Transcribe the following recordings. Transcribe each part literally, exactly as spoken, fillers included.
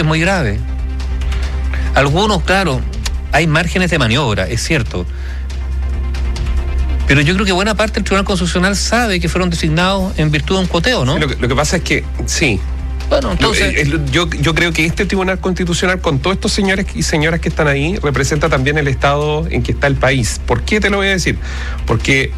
muy grave. Algunos, claro, hay márgenes de maniobra, es cierto. Pero yo creo que buena parte del Tribunal Constitucional sabe que fueron designados en virtud de un cuoteo, ¿no? Sí, lo, que, lo que pasa es que, sí. Bueno, entonces... Yo, yo creo que este Tribunal Constitucional, con todos estos señores y señoras que están ahí, representa también el estado en que está el país. ¿Por qué te lo voy a decir? Porque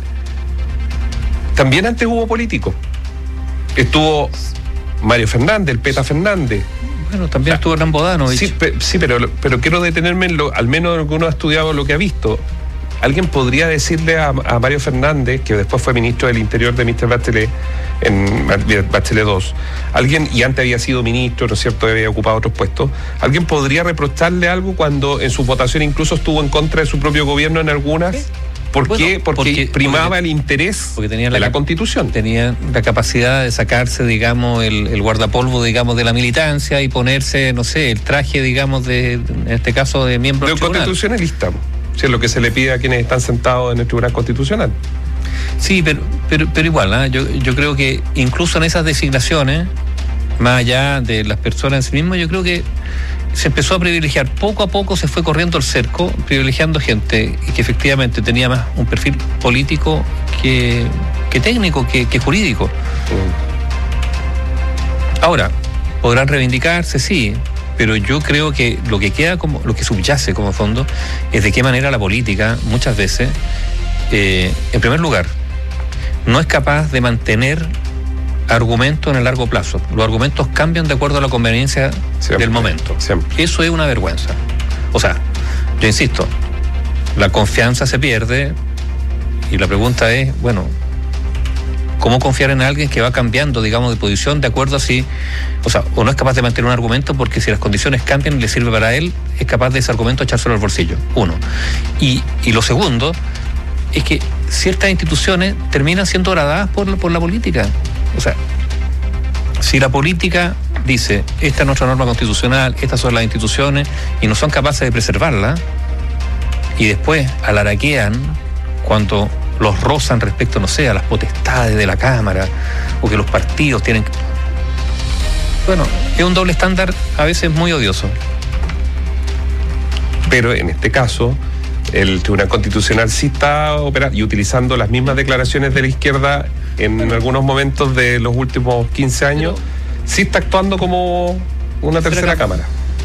también antes hubo políticos. Estuvo Mario Fernández, el Peta Fernández. Bueno, también o sea, estuvo Hernán Bodanovich. Sí, pe, sí pero, pero quiero detenerme en lo, al menos en lo que uno ha estudiado, lo que ha visto. ¿Alguien podría decirle a, a Mario Fernández, que después fue ministro del Interior de mister Bachelet, en Bachelet dos, alguien, y antes había sido ministro, ¿no es cierto?, había ocupado otros puestos, ¿alguien podría reprocharle algo cuando en su votación incluso estuvo en contra de su propio gobierno en algunas? ¿Por bueno, qué? Porque, porque primaba porque, el interés porque tenía la, de la Constitución. Tenía la capacidad de sacarse, digamos, el, el guardapolvo, digamos, de la militancia y ponerse, no sé, el traje, digamos, de, en este caso, de miembro del tribunal. De constitucionalista, si es lo que se le pide a quienes están sentados en el Tribunal Constitucional. Sí, pero pero, pero igual, ¿eh? yo, yo creo que incluso en esas designaciones, más allá de las personas en sí mismas, yo creo que se empezó a privilegiar. Poco a poco se fue corriendo el cerco, privilegiando gente que efectivamente tenía más un perfil político que, que técnico, que, que jurídico. Mm. Ahora, podrán reivindicarse, sí, pero yo creo que lo que queda como, lo que subyace como fondo, es de qué manera la política, muchas veces, eh, en primer lugar, no es capaz de mantener argumentos en el largo plazo. Los argumentos cambian de acuerdo a la conveniencia siempre, del momento. Siempre. Eso es una vergüenza. O sea, yo insisto, la confianza se pierde y la pregunta es, bueno, ¿cómo confiar en alguien que va cambiando, digamos, de posición de acuerdo a si, o sea, o no es capaz de mantener un argumento porque si las condiciones cambian y le sirve para él, es capaz de ese argumento echárselo al bolsillo? Uno. Y, y lo segundo es que ciertas instituciones terminan siendo horadadas por, por la política. O sea, si la política dice, esta es nuestra norma constitucional, estas son las instituciones, y no son capaces de preservarla, y después alaraquean cuando los rozan respecto, no sé, a las potestades de la Cámara, o que los partidos tienen que... Bueno, es un doble estándar a veces muy odioso. Pero en este caso, el Tribunal Constitucional sí está operando y utilizando las mismas declaraciones de la izquierda en bueno, algunos momentos de los últimos quince años, pero, sí está actuando como una tercera cámara.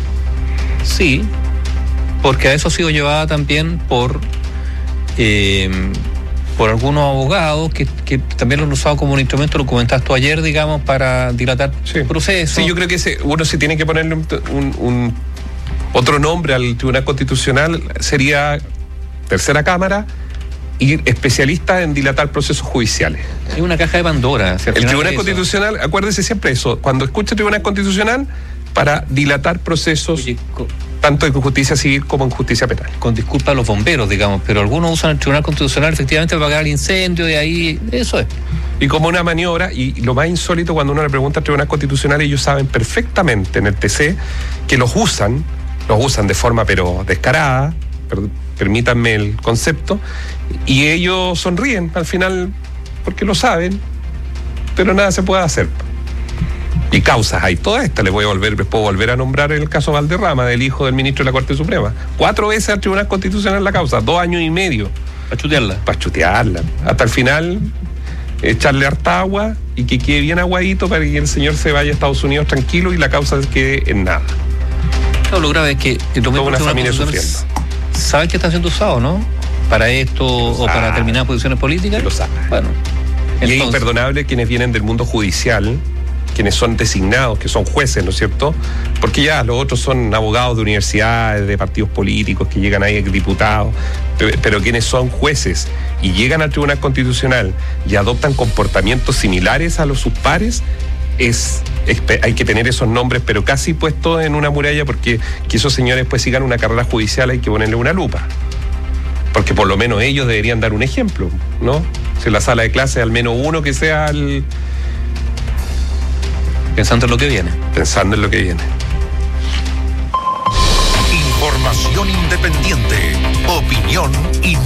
Sí, porque a eso ha sido llevada también por eh, por algunos abogados que, que también lo han usado como un instrumento, lo comentaste tú ayer, digamos, para dilatar sí. el proceso. Sí, yo creo que ese, uno sí tiene que ponerle un, un, un otro nombre al Tribunal Constitucional, sería tercera cámara y especialista en dilatar procesos judiciales. Es una caja de Pandora. Si el Tribunal Constitucional, acuérdese siempre eso, cuando escuche Tribunal Constitucional, para dilatar procesos, oye, con, tanto en justicia civil como en justicia penal. Con disculpa a los bomberos, digamos, pero algunos usan el Tribunal Constitucional efectivamente para apagar el incendio, de ahí, eso es. Y como una maniobra, y lo más insólito, cuando uno le pregunta al Tribunal Constitucional, ellos saben perfectamente en el T C que los usan, los usan de forma pero descarada, pero, permítanme el concepto, y ellos sonríen al final porque lo saben, pero nada se puede hacer. Y causas hay todas estas, les voy a volver, les puedo volver a nombrar el caso Valderrama, del hijo del ministro de la Corte Suprema. Cuatro veces al Tribunal Constitucional la causa, dos años y medio. Para chutearla. Para chutearla. Hasta el final, echarle harta agua y que quede bien aguadito para que el señor se vaya a Estados Unidos tranquilo y la causa quede en nada. Claro, lo grave es que lo toda una familia sufriendo. ¿Saben que está siendo usado, no? Para esto o para determinadas posiciones políticas. Lo sabe. Bueno. Y entonces, es imperdonable quienes vienen del mundo judicial, quienes son designados, que son jueces, ¿no es cierto? Porque ya los otros son abogados de universidades, de partidos políticos, que llegan ahí diputados, pero, pero quienes son jueces y llegan al Tribunal Constitucional y adoptan comportamientos similares a los sus pares, es, es hay que tener esos nombres, pero casi puestos en una muralla, porque que esos señores pues sigan una carrera judicial hay que ponerle una lupa. Porque por lo menos ellos deberían dar un ejemplo, ¿no? Si en la sala de clase al menos uno que sea el... Pensando en lo que viene. Pensando en lo que viene. Información independiente. Opinión y